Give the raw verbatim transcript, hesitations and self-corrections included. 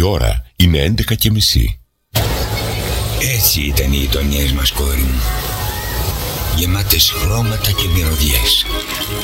Η ώρα είναι έντεκα και μισή. Έτσι ήταν οι γειτονιές μας, κόρη μου. Γεμάτες χρώματα και μυρωδιές.